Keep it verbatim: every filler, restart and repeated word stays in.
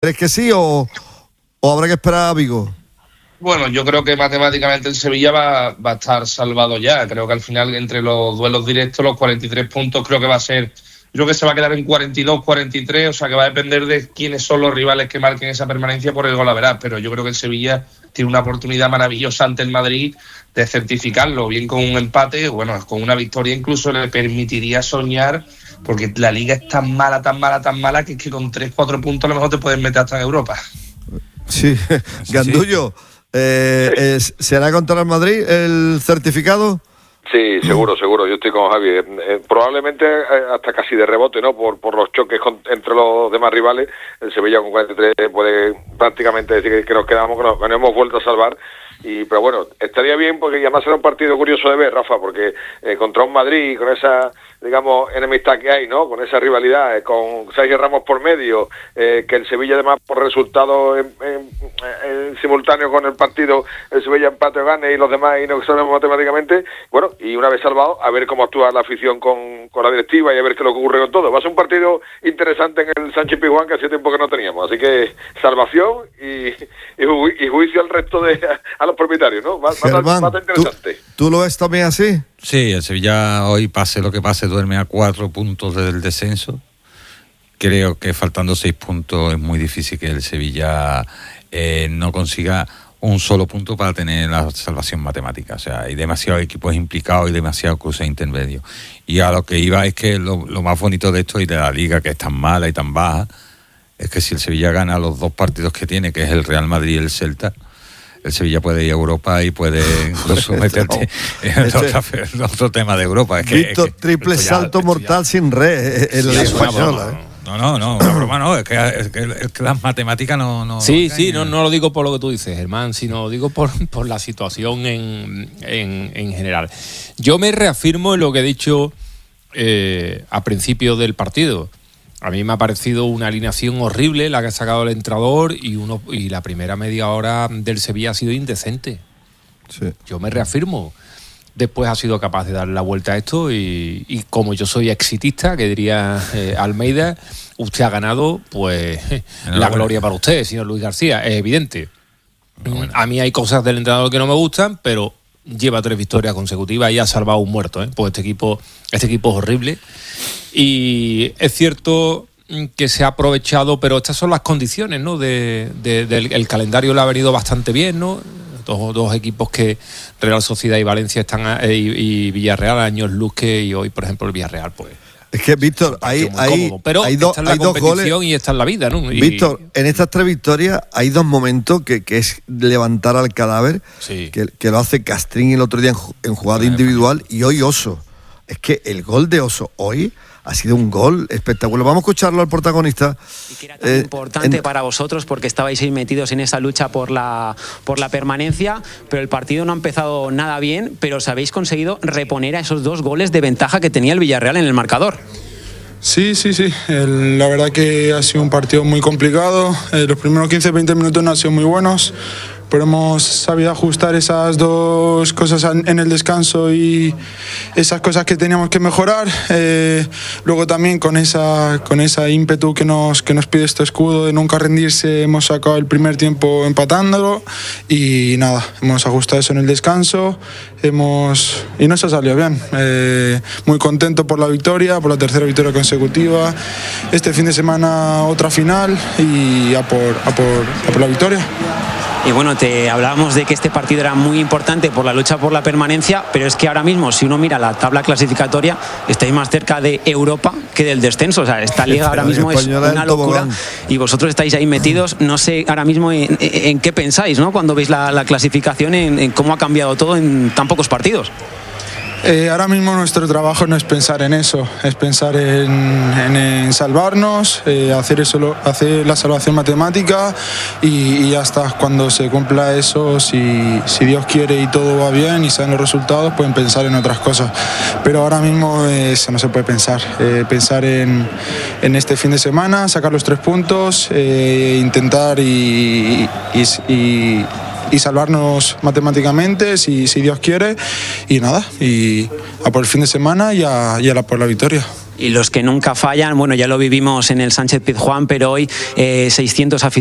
¿Crees que sí o, o habrá que esperar a Vigo? Bueno, yo creo que matemáticamente el Sevilla va, va a estar salvado ya. Creo que al final, entre los duelos directos, los cuarenta y tres puntos, creo que va a ser... Creo que se va a quedar en cuarenta y dos, cuarenta y tres, o sea que va a depender de quiénes son los rivales que marquen esa permanencia por el gol a verás. Pero yo creo que el Sevilla tiene una oportunidad maravillosa ante el Madrid de certificarlo, bien con un empate, bueno, con una victoria incluso le permitiría soñar, porque la liga es tan mala, tan mala, tan mala, que es que con tres, cuatro puntos a lo mejor te puedes meter hasta en Europa. Sí, Gandullo, eh, eh, ¿será contra el Madrid el certificado? Sí, seguro, seguro. Yo estoy con Javi. Eh, probablemente eh, hasta casi de rebote, ¿no? Por por los choques con, entre los demás rivales. El Sevilla con cuarenta y tres puede prácticamente decir que, que nos quedamos, que nos, que nos hemos vuelto a salvar. Y pero bueno, estaría bien porque además será un partido curioso de ver, Rafa, porque eh, contra un Madrid con esa, digamos, enemistad que hay, ¿no? Con esa rivalidad, eh, con Sergio Ramos por medio, eh, que el Sevilla además por resultado en, en, en simultáneo con el partido, el Sevilla empate o gane y los demás y no sabemos matemáticamente, bueno, y una vez salvado, a ver cómo actúa la afición con, con la directiva y a ver qué es lo que ocurre con todo. Va a ser un partido interesante en el Sánchez Pizjuán que hace tiempo que no teníamos, así que salvación y, y, ju- y juicio al resto de a los propietarios, ¿no? Va, va, Germán, va a estar interesante. ¿tú, ¿tú lo ves también así? Sí, el Sevilla hoy, pase lo que pase, duerme a cuatro puntos del descenso. Creo que faltando seis puntos es muy difícil que el Sevilla eh, no consiga un solo punto para tener la salvación matemática. O sea, hay demasiados equipos implicados y demasiados cruces intermedios. Y a lo que iba es que lo, lo más bonito de esto y de la liga, que es tan mala y tan baja, es que si el Sevilla gana los dos partidos que tiene, que es el Real Madrid y el Celta, el Sevilla puede ir a Europa y puede incluso meterte en el otro, el otro tema de Europa. Es que, Víctor, es que, triple ya, salto mortal ya, sin red en la Liga Española. ¿eh? No, no, no, una broma no, es que, es que, es que las matemáticas no... no sí, no sí, no, no lo digo por lo que tú dices, Germán, sino digo por, por la situación en, en, en general. Yo me reafirmo en lo que he dicho eh, a principio del partido. A mí me ha parecido una alineación horrible la que ha sacado el entrenador y, uno, y la primera media hora del Sevilla ha sido indecente. Sí. Yo me reafirmo. Después ha sido capaz de darle la vuelta a esto y, y como yo soy exitista, que diría eh, Almeida, usted ha ganado, pues la, la gloria para usted, señor Luis García, es evidente. Bueno. A mí hay cosas del entrenador que no me gustan, pero lleva tres victorias consecutivas y ha salvado un muerto, ¿eh? Pues este equipo, este equipo es horrible. Y es cierto que se ha aprovechado, pero estas son las condiciones, ¿no? De, de, del el calendario le ha venido bastante bien, ¿no? Dos, dos equipos que Real Sociedad y Valencia están a, y, y Villarreal años luz que y hoy, por ejemplo, el Villarreal, pues. Es que, Víctor, hay, hay, pero hay, do, esta es la hay dos goles y esta es la vida, ¿no? Y, Víctor, en estas tres victorias hay dos momentos que, que es levantar al cadáver, sí. que, que lo hace Castrín el otro día en, en jugada individual y hoy Oso. Es que el gol de Oso hoy ha sido un gol espectacular. Vamos a escucharlo al protagonista. Y que era tan eh, importante en... para vosotros porque estabais ahí metidos en esa lucha por la, por la permanencia, pero el partido no ha empezado nada bien, pero os habéis conseguido reponer a esos dos goles de ventaja que tenía el Villarreal en el marcador. Sí, sí, sí. El, la verdad que ha sido un partido muy complicado. Eh, los primeros quince veinte minutos no han sido muy buenos, pero hemos sabido ajustar esas dos cosas en el descanso y esas cosas que teníamos que mejorar. Eh, luego también con esa con esa ímpetu que nos que nos pide este escudo de nunca rendirse, hemos sacado el primer tiempo empatándolo y nada, hemos ajustado eso en el descanso, hemos y nos ha salido bien. Eh, muy contento por la victoria, por la tercera victoria consecutiva. Este fin de semana otra final y a por a por, a por la victoria. Y bueno, te hablábamos de que este partido era muy importante por la lucha por la permanencia, pero es que ahora mismo, si uno mira la tabla clasificatoria, estáis más cerca de Europa que del descenso. O sea, esta liga ahora mismo es una locura y vosotros estáis ahí metidos. No sé ahora mismo en, en qué pensáis, ¿no? Cuando veis la, la clasificación, en, en cómo ha cambiado todo en tan pocos partidos. Eh, ahora mismo nuestro trabajo no es pensar en eso, es pensar en, en, en salvarnos, eh, hacer eso, hacer la salvación matemática y, y ya está. Cuando se cumpla eso, si, si Dios quiere y todo va bien y salen los resultados, pueden pensar en otras cosas. Pero ahora mismo eh, eso no se puede pensar. Eh, pensar en, en este fin de semana, sacar los tres puntos, eh, intentar y, y, y y salvarnos matemáticamente si, si Dios quiere y nada, y a por el fin de semana y a, y a la, por la victoria. Y los que nunca fallan, bueno, ya lo vivimos en el Sánchez Pizjuán, pero hoy eh, seiscientos aficionados